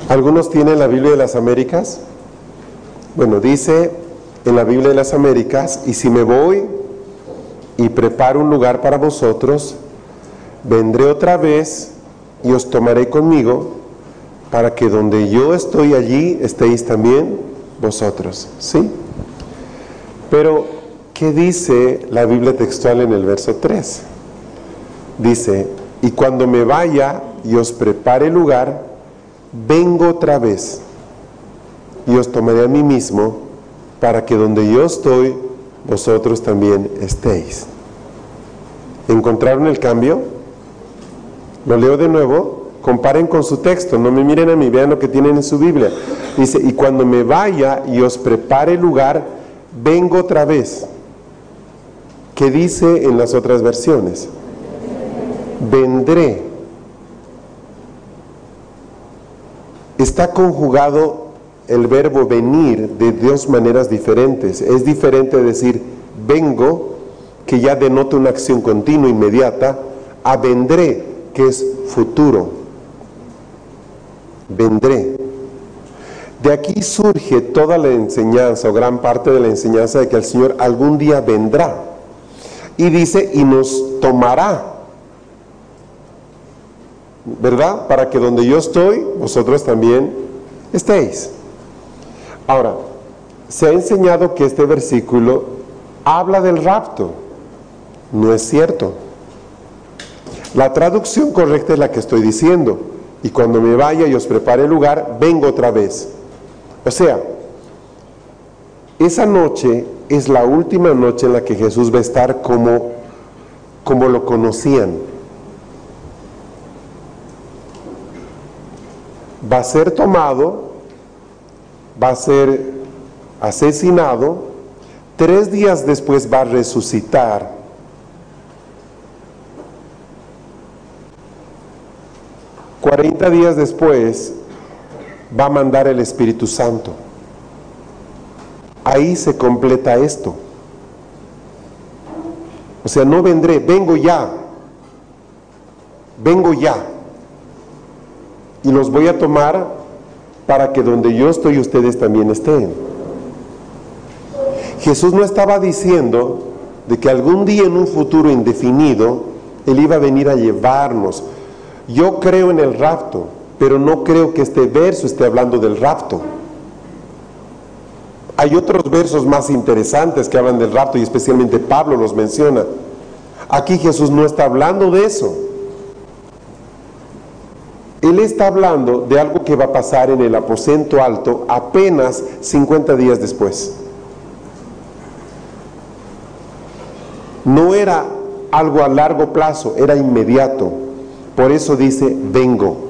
¿Algunos tienen la Biblia de las Américas? Bueno, dice en la Biblia de las Américas: y si me voy y preparo un lugar para vosotros, vendré otra vez y os tomaré conmigo, para que donde yo estoy allí estéis también vosotros. ¿Sí? Pero, ¿qué dice la Biblia textual en el verso 3? Dice: y cuando me vaya y os prepare lugar, vengo otra vez y os tomaré a mí mismo, para que donde yo estoy, vosotros también estéis. ¿Encontraron el cambio? Lo leo de nuevo. Comparen con su texto, no me miren a mí, vean lo que tienen en su Biblia. Dice: y cuando me vaya y os prepare lugar, vengo otra vez. ¿Qué dice en las otras versiones? Vendré. Está conjugado el verbo venir de dos maneras diferentes. Es diferente decir vengo, que ya denota una acción continua, inmediata, a vendré, que es futuro. Vendré. De aquí surge toda la enseñanza, o gran parte de la enseñanza, de que el Señor algún día vendrá. Y dice: y nos tomará, ¿verdad? Para que donde yo estoy, vosotros también estéis. Ahora, se ha enseñado que este versículo habla del rapto. No es cierto. La traducción correcta es la que estoy diciendo: y cuando me vaya y os prepare el lugar, vengo otra vez. O sea, esa noche es la última noche en la que Jesús va a estar como lo conocían. Va a ser tomado, va a ser asesinado, 3 días después va a resucitar, 40 días después va a mandar el Espíritu Santo. Ahí se completa esto. O sea, no vendré, vengo ya. Y los voy a tomar para que donde yo estoy ustedes también estén. Jesús no estaba diciendo de que algún día en un futuro indefinido Él iba a venir a llevarnos. Yo creo en el rapto, pero no creo que este verso esté hablando del rapto. Hay otros versos más interesantes que hablan del rapto, y especialmente Pablo los menciona. Aquí Jesús no está hablando de eso. Él está hablando de algo que va a pasar en el aposento alto apenas 50 días después. No era algo a largo plazo, era inmediato. Por eso dice: vengo.